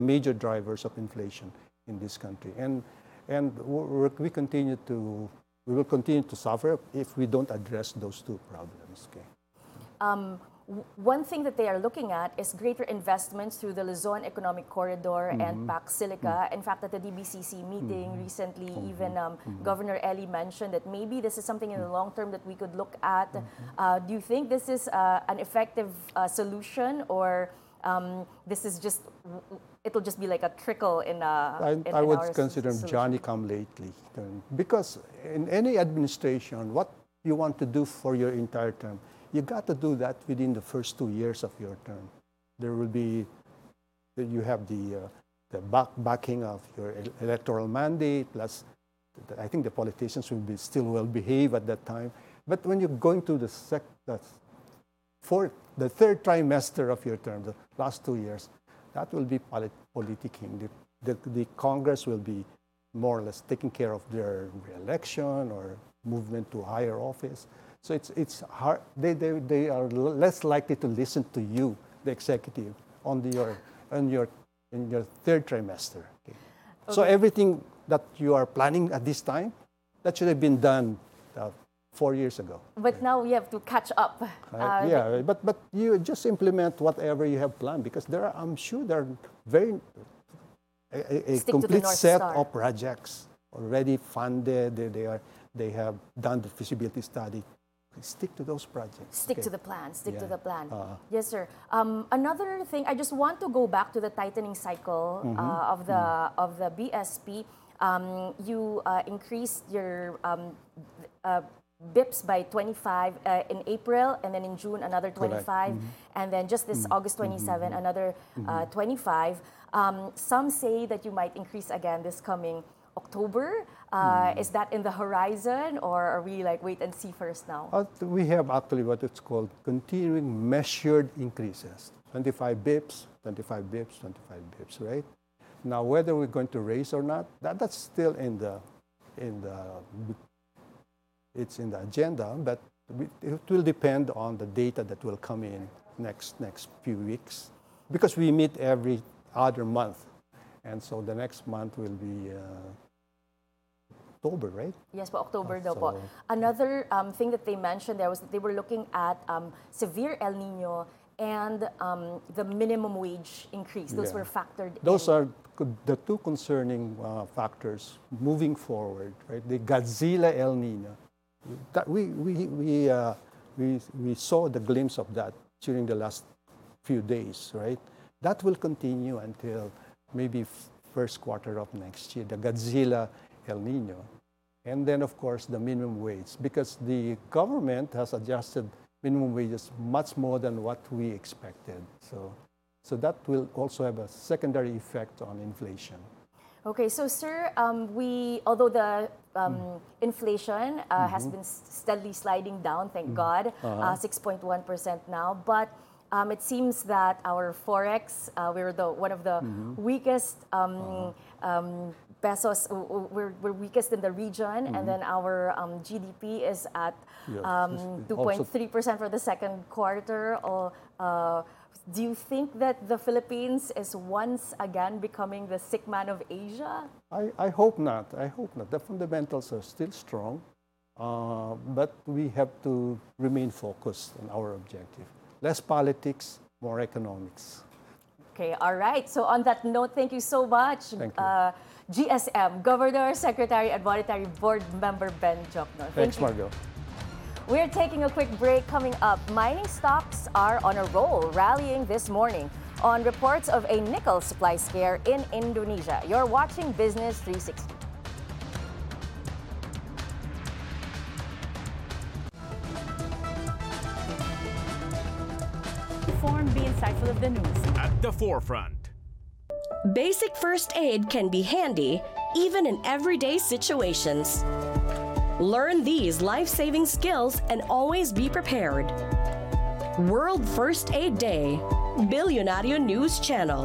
major drivers of inflation in this country. And we will continue to suffer if we don't address those two problems. Okay. One thing that they are looking at is greater investments through the Luzon Economic Corridor and PAC Silica. In fact, at the DBCC meeting recently, even Governor Eli mentioned that maybe this is something in the long term that we could look at. Do you think this is an effective solution, or this is just, it'll just be like a trickle in I would consider Johnny come lately, because in any administration, what you want to do for your entire term, you got to do that within the first 2 years of your term. There will be, you have the backing of your electoral mandate, plus I think the politicians will be still well behaved at that time. But when you're going to the third trimester of your term, the last 2 years, that will be politicking. The Congress will be more or less taking care of their re-election or movement to higher office. So it's hard. They are less likely to listen to you, the executive, in your third trimester. Okay. So everything that you are planning at this time, that should have been done 4 years ago. But now we have to catch up. Yeah, but you just implement whatever you have planned, because I'm sure there are a complete set of projects already funded. They have done the feasibility study. Stick to those projects. Stick to the plan. Stick to the plan. Yes, sir. Another thing, I just want to go back to the tightening cycle of the BSP. You increased your BIPs by 25 in April, and then in June another 25, and then just this August 27 another 25. Some say that you might increase again this coming October. Is that in the horizon, or are we like wait and see first now? We have actually what it's called continuing measured increases. 25 bips, 25 bips, 25 bips, right? Now, whether we're going to raise or not, that's still it's in the agenda, but it will depend on the data that will come in next few weeks, because we meet every other month. And so the next month will be October, right? Yes, but October daw po. Another thing that they mentioned there was that they were looking at severe El Nino and the minimum wage increase. Those were factored in. Those are the two concerning factors moving forward, right? The Godzilla El Nino. That we saw the glimpse of that during the last few days, right? That will continue until maybe first quarter of next year, the Godzilla El Nino. And then, of course, the minimum wage, because the government has adjusted minimum wages much more than what we expected. So that will also have a secondary effect on inflation. Okay, so sir, although the inflation has been steadily sliding down, thank God, 6.1% now, but it seems that our forex, we're one of the weakest pesos, we're weakest in the region, and then our GDP is at 2.3% for the second quarter. Do you think that the Philippines is once again becoming the sick man of Asia? I hope not. I hope not. The fundamentals are still strong, but we have to remain focused on our objective. Less politics, more economics. Okay, all right. So on that note, thank you so much. Thank you. GSM, Governor, Secretary, and Monetary Board Member Ben Jokno. Thanks, Margo. We're taking a quick break. Coming up, mining stocks are on a roll, rallying this morning on reports of a nickel supply scare in Indonesia. You're watching Business 360. Informed, be insightful of the news. At the forefront. Basic first aid can be handy, even in everyday situations. Learn these life-saving skills and always be prepared. World First Aid Day, Billionario News Channel.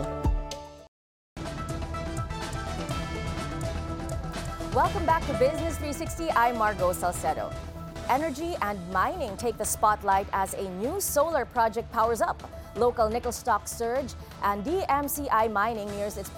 Welcome back to Business 360. I'm Margo Salcedo. Energy and mining take the spotlight as a new solar project powers up. local nickel stock surge, and DMCI Mining nears its